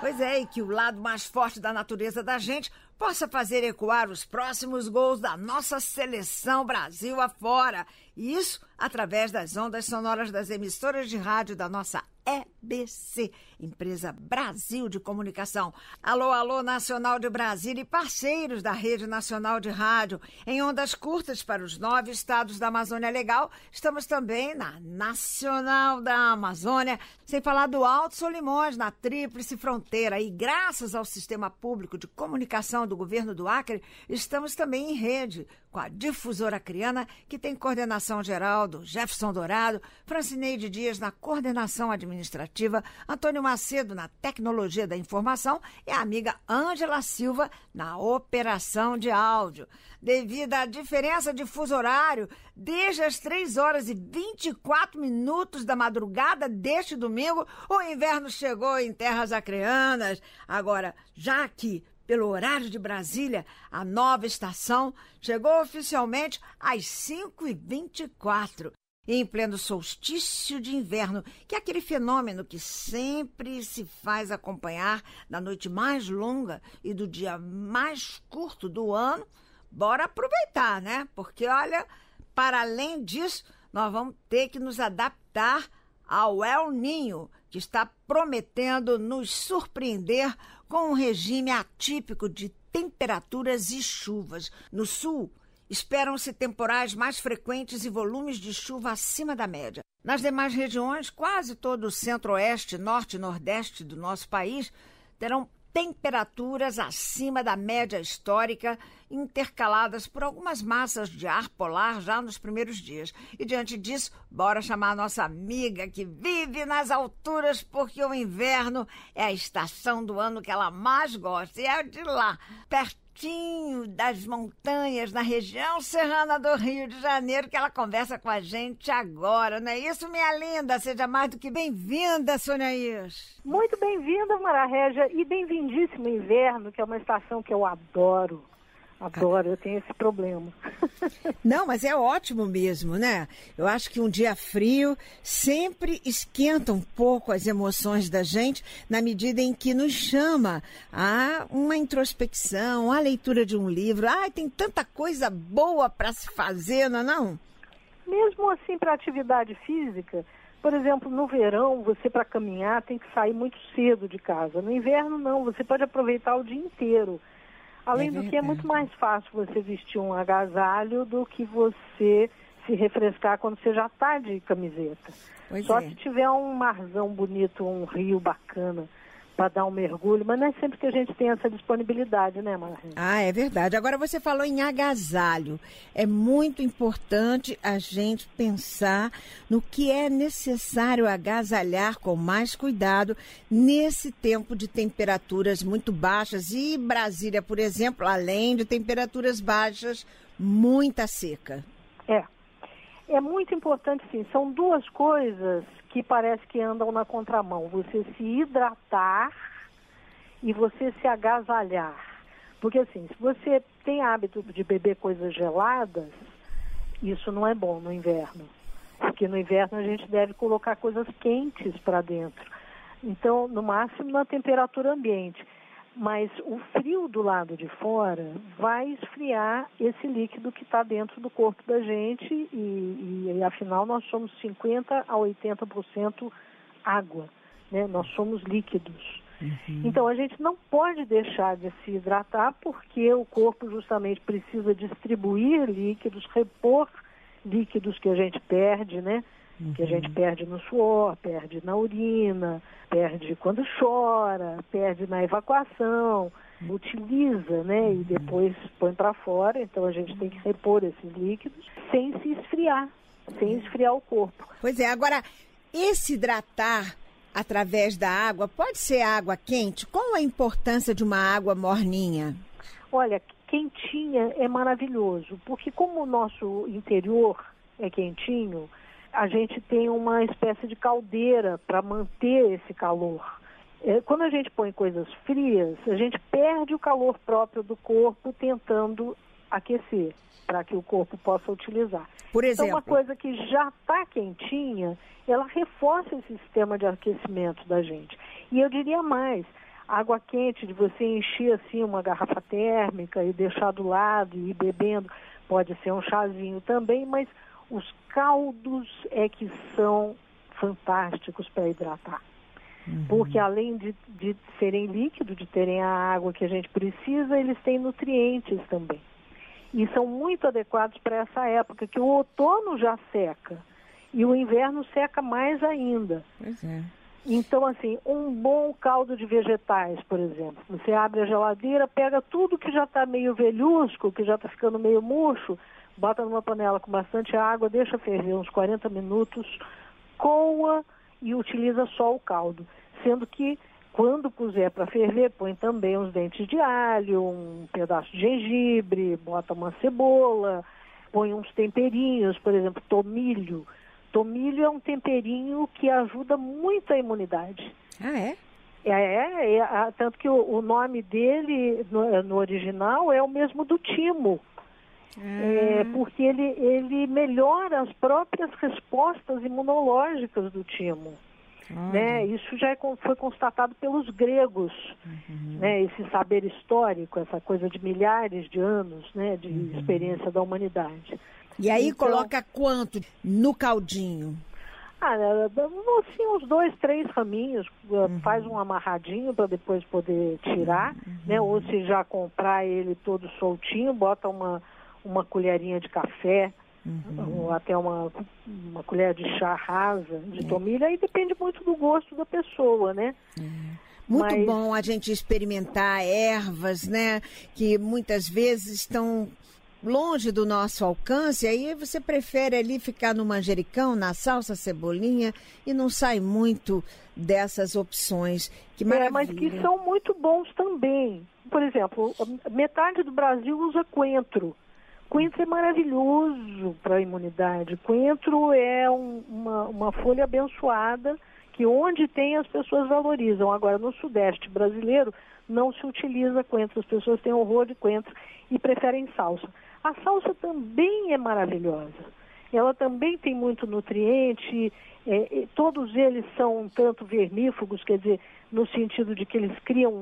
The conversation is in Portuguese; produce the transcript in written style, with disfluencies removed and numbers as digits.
Pois é, e que o lado mais forte da natureza da gente possa fazer ecoar os próximos gols da nossa seleção Brasil afora. E isso através das ondas sonoras das emissoras de rádio da nossa EBC, Empresa Brasil de Comunicação. Alô, alô, Nacional de Brasília e parceiros da Rede Nacional de Rádio. Em ondas curtas para os 9 estados da Amazônia Legal, estamos também na Nacional da Amazônia, sem falar do Alto Solimões, na Tríplice Fronteira. E graças ao Sistema Público de Comunicação do Governo do Acre, estamos também em rede com a Difusora Acreana, que tem coordenação geral do Jefferson Dourado, Francineide Dias na coordenação administrativa, Antônio Macedo na tecnologia da informação e a amiga Ângela Silva na operação de áudio. Devido à diferença de fuso horário, desde as 3h24 da madrugada deste domingo, o inverno chegou em terras acreanas. Agora, já aqui, pelo horário de Brasília, a nova estação chegou oficialmente às 5h24. Em pleno solstício de inverno, que é aquele fenômeno que sempre se faz acompanhar da noite mais longa e do dia mais curto do ano, bora aproveitar, né? Porque, olha, para além disso, nós vamos ter que nos adaptar ao El Niño, que está prometendo nos surpreender com um regime atípico de temperaturas e chuvas. No sul, esperam-se temporais mais frequentes e volumes de chuva acima da média. Nas demais regiões, quase todo o centro-oeste, norte e nordeste do nosso país terão temperaturas acima da média histórica, intercaladas por algumas massas de ar polar já nos primeiros dias. E diante disso, bora chamar a nossa amiga que vive nas alturas, porque o inverno é a estação do ano que ela mais gosta, e é de lá, pertinho das montanhas, na região serrana do Rio de Janeiro, que ela conversa com a gente agora, não é isso, minha linda? Seja mais do que bem-vinda, Sonaís. Muito bem-vinda, Mara Régia, e bem-vindíssimo inverno, que é uma estação que eu adoro. Adoro, eu tenho esse problema. Não, mas é ótimo mesmo, né? Eu acho que um dia frio sempre esquenta um pouco as emoções da gente, na medida em que nos chama a uma introspecção, a leitura de um livro. Ai, tem tanta coisa boa para se fazer, não é não? Mesmo assim, para atividade física, por exemplo, no verão, você para caminhar tem que sair muito cedo de casa. No inverno, não, você pode aproveitar o dia inteiro. Além do que é muito mais fácil você vestir um agasalho do que você se refrescar quando você já está de camiseta. Só se tiver um marzão bonito, um rio bacana para dar um mergulho, mas não é sempre que a gente tem essa disponibilidade, né, Marina? Ah, é verdade. Agora você falou em agasalho. É muito importante a gente pensar no que é necessário agasalhar com mais cuidado nesse tempo de temperaturas muito baixas. E Brasília, por exemplo, além de temperaturas baixas, muita seca. É muito importante, sim. São duas coisas que parece que andam na contramão. Você se hidratar e você se agasalhar. Porque, assim, se você tem hábito de beber coisas geladas, isso não é bom no inverno. Porque no inverno a gente deve colocar coisas quentes para dentro. Então, no máximo na temperatura ambiente. Mas o frio do lado de fora vai esfriar esse líquido que está dentro do corpo da gente e afinal nós somos 50% a 80% água, né? Nós somos líquidos. Uhum. Então a gente não pode deixar de se hidratar porque o corpo justamente precisa distribuir líquidos, repor líquidos que a gente perde, né? Que a gente perde no suor, perde na urina, perde quando chora, perde na evacuação, utiliza, né? E depois põe para fora. Então a gente tem que repor esses líquidos sem se esfriar, sem esfriar o corpo. Pois é, agora, esse hidratar através da água, pode ser água quente? Qual a importância de uma água morninha? Olha, quentinha é maravilhoso, porque como o nosso interior é quentinho, a gente tem uma espécie de caldeira para manter esse calor. Quando a gente põe coisas frias, a gente perde o calor próprio do corpo tentando aquecer, para que o corpo possa utilizar. Por exemplo? Então, uma coisa que já está quentinha, ela reforça esse sistema de aquecimento da gente. E eu diria mais, Água quente, de você encher assim uma garrafa térmica e deixar do lado e ir bebendo, pode ser um chazinho também, mas os caldos é que são fantásticos para hidratar. Porque além de serem líquidos, de terem a água que a gente precisa, eles têm nutrientes também. E são muito adequados para essa época, que o outono já seca e o inverno seca mais ainda. Pois é. Então, assim, um bom caldo de vegetais, por exemplo. Você abre a geladeira, pega tudo que já está meio velhusco, que já está ficando meio murcho, bota numa panela com bastante água, deixa ferver uns 40 minutos, coa e utiliza só o caldo. Sendo que, quando puser para ferver, põe também uns dentes de alho, um pedaço de gengibre, bota uma cebola, põe uns temperinhos, por exemplo, tomilho. Tomilho é um temperinho que ajuda muito a imunidade. Ah, é? Tanto que o nome dele, no original, é o mesmo do timo. Porque ele melhora as próprias respostas imunológicas do timo. Né? Isso já foi constatado pelos gregos, né? Esse saber histórico, essa coisa de milhares de anos, né? De experiência da humanidade. E aí então, coloca quanto no caldinho? Assim, uns 2, 3 raminhos, faz um amarradinho para depois poder tirar, né? Ou se já comprar ele todo soltinho, bota uma colherinha de café, ou até uma colher de chá rasa de tomilho, aí depende muito do gosto da pessoa, né? Muito bom a gente experimentar ervas, né? Que muitas vezes estão longe do nosso alcance, aí você prefere ali ficar no manjericão, na salsa, cebolinha, e não sai muito dessas opções. Que maravilha. Mas que são muito bons também. Por exemplo, metade do Brasil usa coentro. Coentro é maravilhoso para a imunidade. Coentro é uma folha abençoada que onde tem as pessoas valorizam. Agora, no Sudeste brasileiro, não se utiliza coentro. As pessoas têm horror de coentro e preferem salsa. A salsa também é maravilhosa. Ela também tem muito nutriente, todos eles são um tanto vermífugos, quer dizer, no sentido de que eles criam